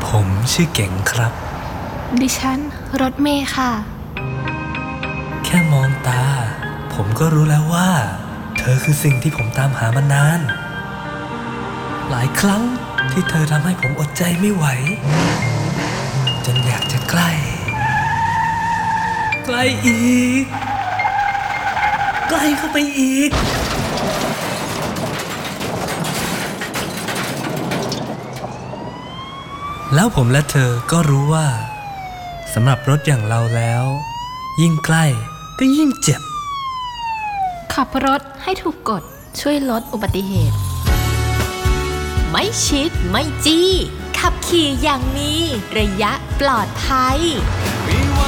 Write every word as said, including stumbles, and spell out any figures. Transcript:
ผมชื่อเก๋งครับดิฉันรถเมย์ค่ะแค่มองตาผมก็รู้แล้วว่าเธอคือสิ่งที่ผมตามหามานานหลายครั้งที่เธอทำให้ผมอดใจไม่ไหวจนอยากจะใกล้ใกล้อีกใกล้เข้าไปอีกแล้วผมและเธอก็รู้ว่าสำหรับรถอย่างเราแล้วยิ่งใกล้ก็ยิ่งเจ็บขับรถให้ถูกกฎช่วยลดอุบัติเหตุไม่ชิดไม่จี้ขับขี่อย่างมีระยะปลอดภัย